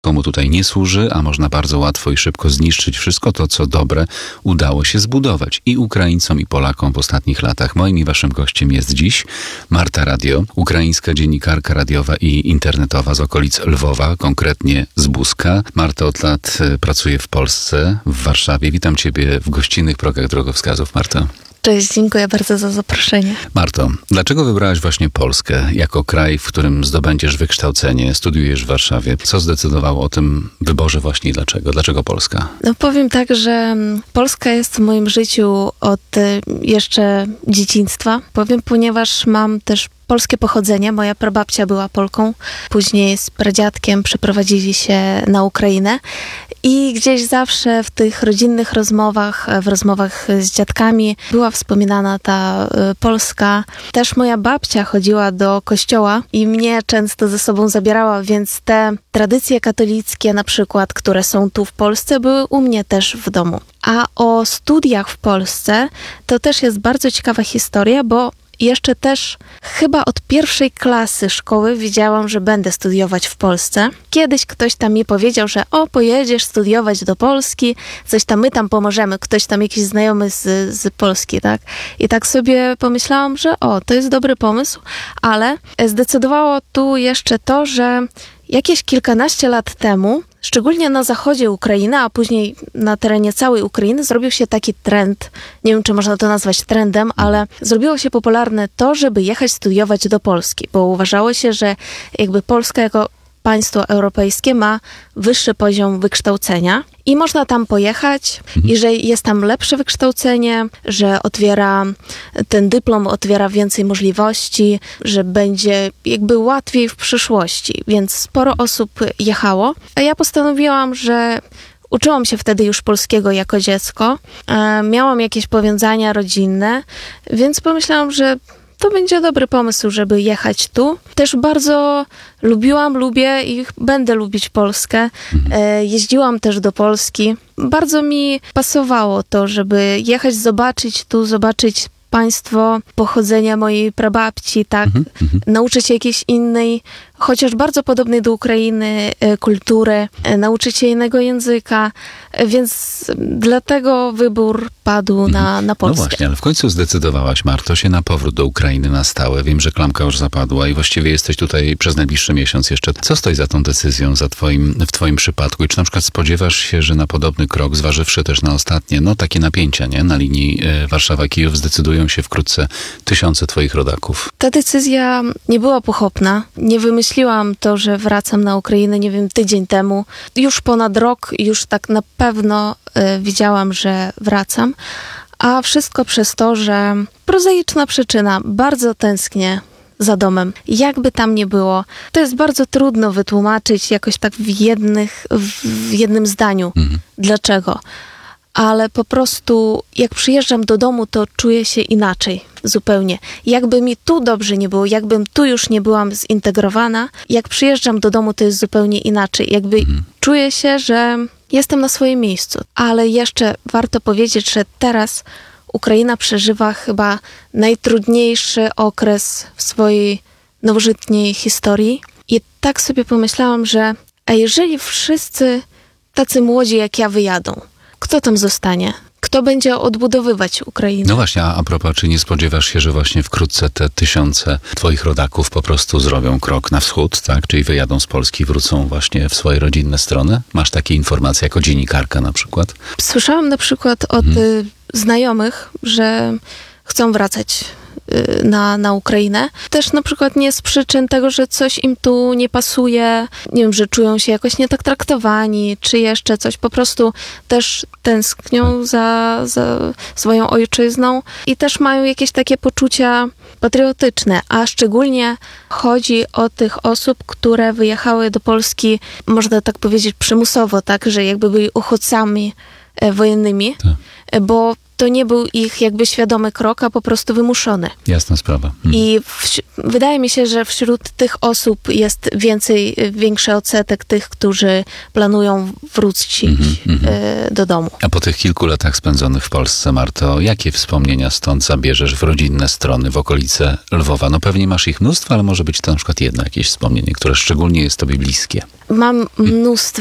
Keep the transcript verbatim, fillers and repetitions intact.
komu tutaj nie służy, a można bardzo łatwo i szybko zniszczyć wszystko to, co dobre udało się zbudować i Ukraińcom, i Polakom w ostatnich latach. Moim i waszym gościem jest dziś Marta Radio, ukraińska dziennikarka radiowa i internetowa z okolic Lwowa, konkretnie z Buska. Marta od lat pracuje w Polsce, w Warszawie. Witam ciebie w gościnnych progach drogowskazów, Marta. Cześć, dziękuję bardzo za zaproszenie. Marto, dlaczego wybrałaś właśnie Polskę jako kraj, w którym zdobędziesz wykształcenie, studiujesz w Warszawie? Co zdecydowało o tym wyborze właśnie i dlaczego? Dlaczego Polska? No powiem tak, że Polska jest w moim życiu od jeszcze dzieciństwa. Powiem, ponieważ mam też polskie pochodzenie. Moja prababcia była Polką. Później z pradziadkiem przeprowadzili się na Ukrainę. I gdzieś zawsze w tych rodzinnych rozmowach, w rozmowach z dziadkami była wspominana ta y, Polska. Też moja babcia chodziła do kościoła i mnie często ze sobą zabierała, więc te tradycje katolickie na przykład, które są tu w Polsce, były u mnie też w domu. A o studiach w Polsce to też jest bardzo ciekawa historia, bo jeszcze też chyba od pierwszej klasy szkoły wiedziałam, że będę studiować w Polsce. Kiedyś ktoś tam mi powiedział, że o, pojedziesz studiować do Polski, coś tam, my tam pomożemy, ktoś tam jakiś znajomy z, z Polski, tak? I tak sobie pomyślałam, że o, to jest dobry pomysł, ale zdecydowało tu jeszcze to, że jakieś kilkanaście lat temu, szczególnie na zachodzie Ukrainy, a później na terenie całej Ukrainy, zrobił się taki trend, nie wiem, czy można to nazwać trendem, ale zrobiło się popularne to, żeby jechać studiować do Polski, bo uważało się, że jakby Polska jako państwo europejskie ma wyższy poziom wykształcenia i można tam pojechać i że jest tam lepsze wykształcenie, że otwiera, ten dyplom otwiera więcej możliwości, że będzie jakby łatwiej w przyszłości, więc sporo osób jechało, a ja postanowiłam, że uczyłam się wtedy już polskiego jako dziecko, e, miałam jakieś powiązania rodzinne, więc pomyślałam, że to będzie dobry pomysł, żeby jechać tu. Też bardzo lubiłam, lubię i będę lubić Polskę. E, jeździłam też do Polski. Bardzo mi pasowało to, żeby jechać, zobaczyć tu, zobaczyć państwo pochodzenia mojej prababci, tak? Mhm, nauczyć się jakiejś innej, chociaż bardzo podobnej do Ukrainy e, kultury, e, nauczyć się innego języka, e, więc dlatego wybór padł na, na Polskę. No właśnie, ale w końcu zdecydowałaś, Marto, się na powrót do Ukrainy na stałe. Wiem, że klamka już zapadła i właściwie jesteś tutaj przez najbliższy miesiąc jeszcze. Co stoi za tą decyzją, za twoim, w twoim przypadku? I czy na przykład spodziewasz się, że na podobny krok, zważywszy też na ostatnie, no takie napięcia, nie? Na linii e, Warszawa-Kijów, zdecydują się wkrótce tysiące twoich rodaków? Ta decyzja nie była pochopna. Nie wymyśliłam to, że wracam na Ukrainę, nie wiem, tydzień temu. Już ponad rok, już tak na pewno y, wiedziałam, że wracam. A wszystko przez to, że prozaiczna przyczyna, bardzo tęsknię za domem. Jakby tam nie było, to jest bardzo trudno wytłumaczyć jakoś tak w, jednych, w jednym zdaniu. Mhm. Dlaczego? Ale po prostu jak przyjeżdżam do domu, to czuję się inaczej, zupełnie. Jakby mi tu dobrze nie było, jakbym tu już nie byłam zintegrowana, jak przyjeżdżam do domu, to jest zupełnie inaczej. Jakby mhm. czuję się, że jestem na swoim miejscu. Ale jeszcze warto powiedzieć, że teraz Ukraina przeżywa chyba najtrudniejszy okres w swojej nowożytnej historii. I tak sobie pomyślałam, że a jeżeli wszyscy tacy młodzi jak ja wyjadą, kto tam zostanie? Kto będzie odbudowywać Ukrainę? No właśnie, a, a propos, czy nie spodziewasz się, że właśnie wkrótce te tysiące twoich rodaków po prostu zrobią krok na wschód, tak? Czyli wyjadą z Polski i wrócą właśnie w swoje rodzinne strony? Masz takie informacje jako dziennikarka na przykład? Słyszałam na przykład od hmm. y, znajomych, że chcą wracać Na, na Ukrainę. Też na przykład nie z przyczyn tego, że coś im tu nie pasuje, nie wiem, że czują się jakoś nie tak traktowani, czy jeszcze coś. Po prostu też tęsknią za, za swoją ojczyzną i też mają jakieś takie poczucia patriotyczne, a szczególnie chodzi o tych osób, które wyjechały do Polski, można tak powiedzieć, przymusowo, tak, że jakby byli uchodźcami wojennymi, tak. Bo to nie był ich jakby świadomy krok, a po prostu wymuszony. Jasna sprawa. Mhm. I w, wydaje mi się, że wśród tych osób jest więcej, większy odsetek tych, którzy planują wrócić Mhm, e, do domu. A po tych kilku latach spędzonych w Polsce, Marto, jakie wspomnienia stąd zabierzesz w rodzinne strony, w okolice Lwowa? No pewnie masz ich mnóstwo, ale może być to na przykład jedno jakieś wspomnienie, które szczególnie jest tobie bliskie. Mam mnóstwo